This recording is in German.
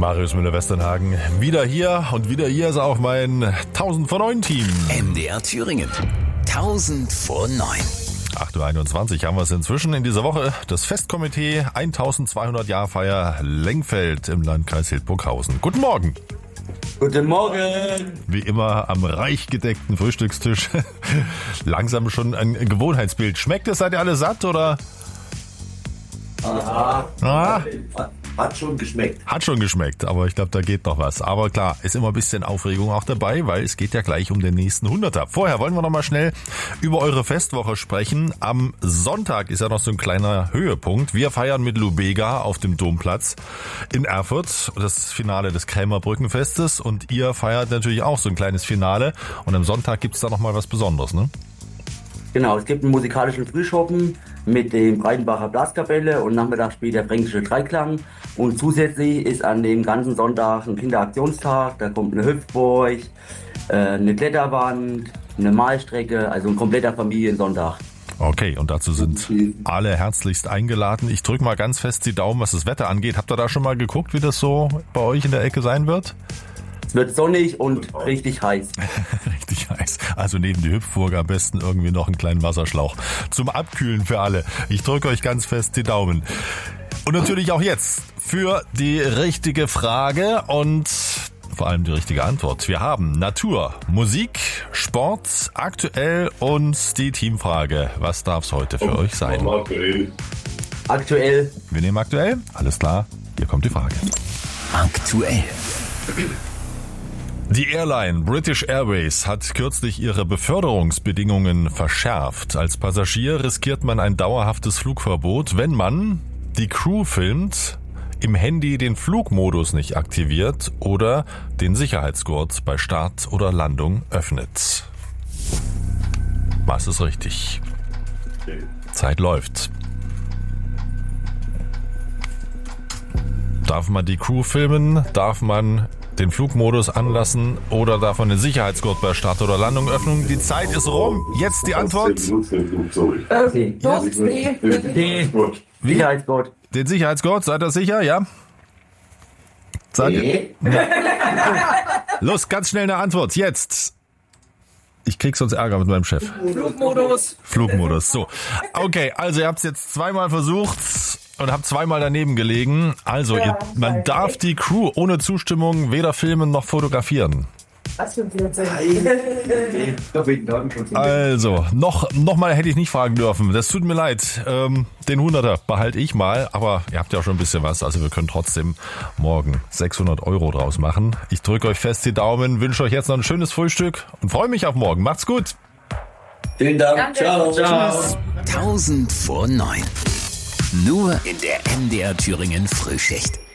Marius Müller-Westernhagen wieder hier und wieder hier ist auch mein 1000 vor 9 Team. MDR Thüringen. 1000 vor 9. 8.21 Uhr haben wir es inzwischen in dieser Woche. Das Festkomitee 1200 Jahrfeier Lengfeld im Landkreis Hildburghausen. Guten Morgen. Guten Morgen. Wie immer am reich gedeckten Frühstückstisch. Langsam schon ein Gewohnheitsbild. Schmeckt es? Seid ihr alle satt oder? Ja. Hat schon geschmeckt. Hat schon geschmeckt, aber ich glaube, da geht noch was. Aber klar, ist immer ein bisschen Aufregung auch dabei, weil es geht ja gleich um den nächsten 100er. Vorher wollen wir noch mal schnell über eure Festwoche sprechen. Am Sonntag ist ja noch so ein kleiner Höhepunkt. Wir feiern mit Lubega auf dem Domplatz in Erfurt das Finale des Krämerbrückenfestes und ihr feiert natürlich auch so ein kleines Finale. Und am Sonntag gibt's da noch mal was Besonderes, ne? Genau, es gibt einen musikalischen Frühschoppen mit dem Breitenbacher Blaskapelle und nachmittags spielt der Fränkische Dreiklang. Und zusätzlich ist an dem ganzen Sonntag ein Kinderaktionstag. Da kommt eine Hüpfburg, eine Kletterwand, eine Malstrecke, also ein kompletter Familiensonntag. Okay, und dazu sind alle herzlichst eingeladen. Ich drücke mal ganz fest die Daumen, was das Wetter angeht. Habt ihr da schon mal geguckt, wie das so bei euch in der Ecke sein wird? Es wird sonnig und richtig heiß. Richtig heiß. Also neben die Hüpfburg am besten irgendwie noch einen kleinen Wasserschlauch zum Abkühlen für alle. Ich drücke euch ganz fest die Daumen. Und natürlich auch jetzt für die richtige Frage und vor allem die richtige Antwort. Wir haben Natur, Musik, Sport, aktuell und die Teamfrage. Was darf es heute für euch sein? Aktuell. Wir nehmen aktuell. Alles klar, hier kommt die Frage. Aktuell. Die Airline British Airways hat kürzlich ihre Beförderungsbedingungen verschärft. Als Passagier riskiert man ein dauerhaftes Flugverbot, wenn man die Crew filmt, im Handy den Flugmodus nicht aktiviert oder den Sicherheitsgurt bei Start oder Landung öffnet. Was ist richtig? Zeit läuft. Darf man die Crew filmen? Darf man den Flugmodus anlassen oder darf man den Sicherheitsgurt bei Start oder Landung öffnen? Die Zeit ist rum. Jetzt die Antwort. Sicherheitsgurt. Den Sicherheitsgurt, seid ihr sicher? Ja? Los, ganz schnell eine Antwort. Jetzt. Ich krieg sonst Ärger mit meinem Chef. Flugmodus. So. Okay, also ihr habt es jetzt zweimal versucht und habt zweimal daneben gelegen. Also, man darf die Crew ohne Zustimmung weder filmen noch fotografieren. Was für ein Blödsinn. Also, noch mal hätte ich nicht fragen dürfen. Das tut mir leid. Den 100er behalte ich mal, aber ihr habt ja schon ein bisschen was. Also wir können trotzdem morgen 600 € draus machen. Ich drücke euch fest die Daumen, wünsche euch jetzt noch ein schönes Frühstück und freue mich auf morgen. Macht's gut. Vielen Dank. Danke. Ciao. Tschüss. 1000 vor 9. Nur in der MDR Thüringen Frühschicht.